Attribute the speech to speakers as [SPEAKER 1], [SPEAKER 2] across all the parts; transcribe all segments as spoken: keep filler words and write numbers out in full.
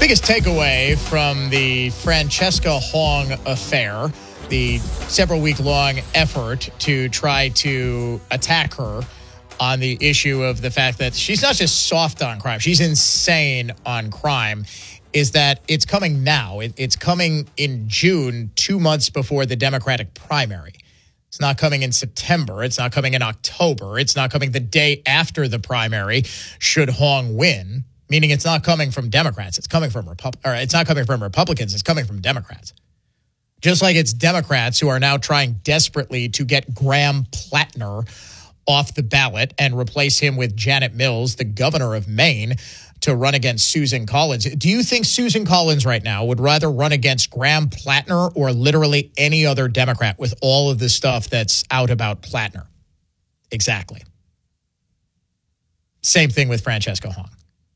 [SPEAKER 1] biggest takeaway from the Francesca Hong affair, the several-week-long effort to try to attack her on the issue of the fact that she's not just soft on crime, she's insane on crime, is that it's coming now. It, it's coming in June, two months before the Democratic primary. It's not coming in September. It's not coming in October. It's not coming the day after the primary should Hong win, meaning it's not coming from Democrats. It's coming from Repub- or it's not coming from Republicans. It's coming from Democrats. Just like it's Democrats who are now trying desperately to get Graham Plattner off the ballot and replace him with Janet Mills, the governor of Maine, to run against Susan Collins. Do you think Susan Collins right now would rather run against Graham Plattner or literally any other Democrat with all of the stuff that's out about Plattner? Exactly. Same thing with Francesca Hong.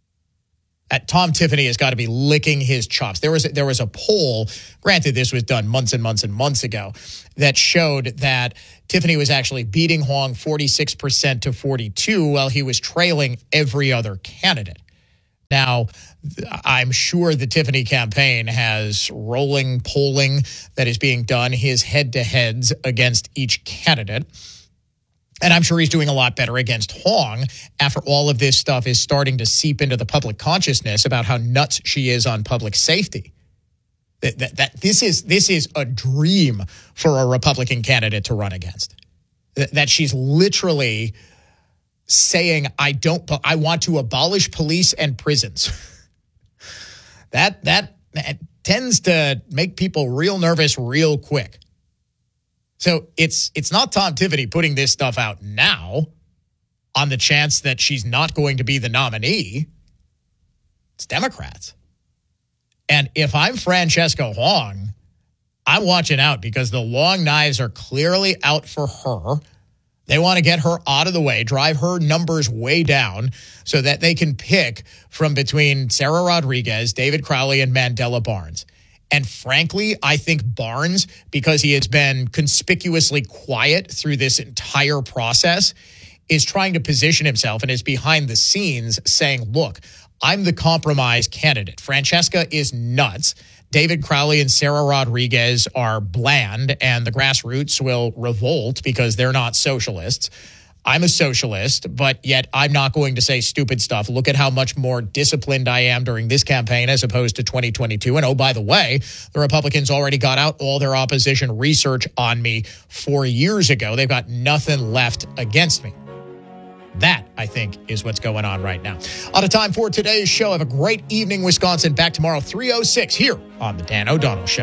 [SPEAKER 1] At Tom Tiffany has got to be licking his chops. There was a, there was a poll, granted this was done months and months and months ago, that showed that Tiffany was actually beating Hong forty-six percent to forty-two while he was trailing every other candidate. Now, I'm sure the Tiffany campaign has rolling polling that is being done, his head-to-heads against each candidate. And I'm sure he's doing a lot better against Hong after all of this stuff is starting to seep into the public consciousness about how nuts she is on public safety. That, that, that this is this is a dream for a Republican candidate to run against. That, that she's literally saying, I don't, I want to abolish police and prisons. that, that that tends to make people real nervous real quick. So it's it's not Tom Tiffany putting this stuff out now on the chance that she's not going to be the nominee. It's Democrats. And if I'm Francesca Hong, I'm watching out because the long knives are clearly out for her. They want to get her out of the way, drive her numbers way down so that they can pick from between Sarah Rodriguez, David Crowley, and Mandela Barnes. And frankly, I think Barnes, because he has been conspicuously quiet through this entire process, is trying to position himself and is behind the scenes saying, look, I'm the compromise candidate. Francesca is nuts. David Crowley and Sarah Rodriguez are bland, and the grassroots will revolt because they're not socialists. I'm a socialist, but yet I'm not going to say stupid stuff. Look at how much more disciplined I am during this campaign as opposed to twenty twenty-two. And oh, by the way, the Republicans already got out all their opposition research on me four years ago. They've got nothing left against me. That, I think, is what's going on right now. Out of time for today's show. Have a great evening, Wisconsin. Back tomorrow, three oh six, here on The Dan O'Donnell Show.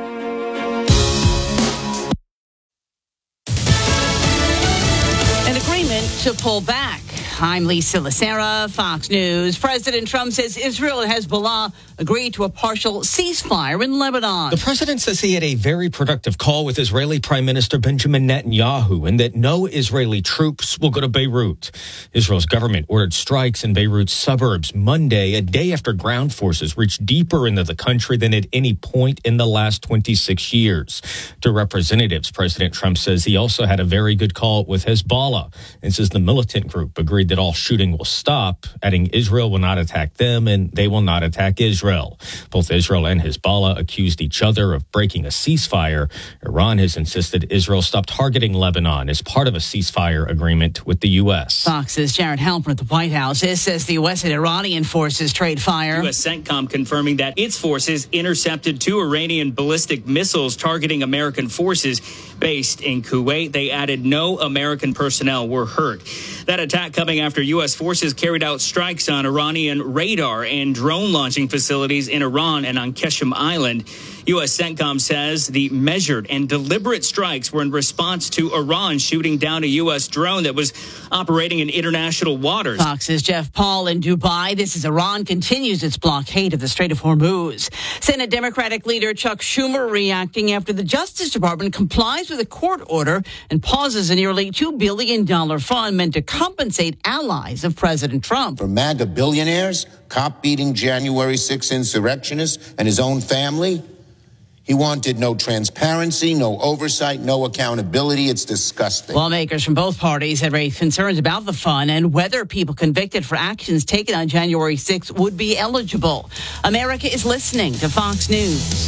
[SPEAKER 2] An agreement to pull back. I'm Lisa Lacera, Fox News. President Trump says Israel and Hezbollah agreed to a partial ceasefire in Lebanon.
[SPEAKER 3] The president says he had a very productive call with Israeli Prime Minister Benjamin Netanyahu and that no Israeli troops will go to Beirut. Israel's government ordered strikes in Beirut's suburbs Monday, a day after ground forces reached deeper into the country than at any point in the last twenty-six years. To representatives, President Trump says he also had a very good call with Hezbollah and says the militant group agreed that all shooting will stop, adding Israel will not attack them and they will not attack Israel. Both Israel and Hezbollah accused each other of breaking a ceasefire. Iran has insisted Israel stop targeting Lebanon as part of a ceasefire agreement with the U S.
[SPEAKER 2] Fox's Jared Halpern at the White House says the U S and Iranian forces trade fire.
[SPEAKER 4] U S CENTCOM confirming that its forces intercepted two Iranian ballistic missiles targeting American forces based in Kuwait. They added no American personnel were hurt. That attack coming after U S forces carried out strikes on Iranian radar and drone launching facilities in Iran and on Qeshm Island. U S CENTCOM says the measured and deliberate strikes were in response to Iran shooting down a U S drone that was operating in international waters.
[SPEAKER 2] Fox's Jeff Paul in Dubai. This is Iran continues its blockade of the Strait of Hormuz. Senate Democratic leader Chuck Schumer reacting after the Justice Department complies with a court order and pauses a nearly two billion dollars fund meant to compensate allies of President Trump.
[SPEAKER 5] For MAGA billionaires, cop beating January sixth insurrectionists and his own family, He wanted no transparency, no oversight, no accountability. It's disgusting.
[SPEAKER 2] Lawmakers from both parties had raised concerns about the fund and whether people convicted for actions taken on January sixth would be eligible. America is listening to Fox News.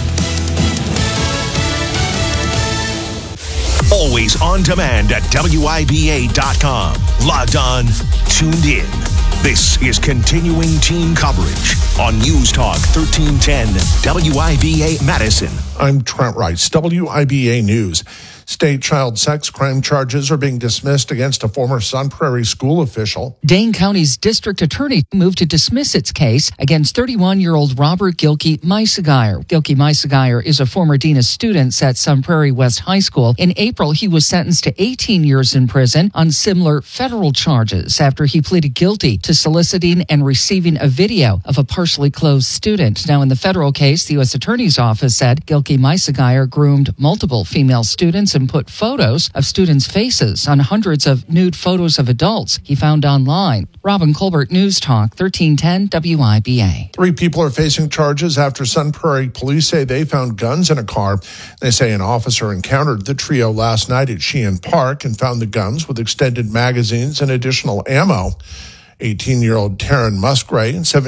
[SPEAKER 6] Always on demand at W I B A dot com. Logged on, tuned in. This is continuing team coverage on News Talk thirteen ten W I B A Madison.
[SPEAKER 7] I'm Trent Rice, W I B A News. State child sex crime charges are being dismissed against a former Sun Prairie school official.
[SPEAKER 8] Dane County's district attorney moved to dismiss its case against thirty-one-year-old Robert Gilkey Meisegeier. Gilkey Meisegeier is a former dean of students at Sun Prairie West High School. In April, he was sentenced to eighteen years in prison on similar federal charges after he pleaded guilty to soliciting and receiving a video of a partially clothed student. Now, in the federal case, the U S Attorney's Office said Gilkey Meisegeier groomed multiple female students and put photos of students' faces on hundreds of nude photos of adults he found online. Robin Colbert, News Talk, thirteen ten W I B A.
[SPEAKER 7] Three people are facing charges after Sun Prairie police say they found guns in a car. They say an officer encountered the trio last night at Sheehan Park and found the guns with extended magazines and additional ammo. eighteen-year-old Taryn Musgrave and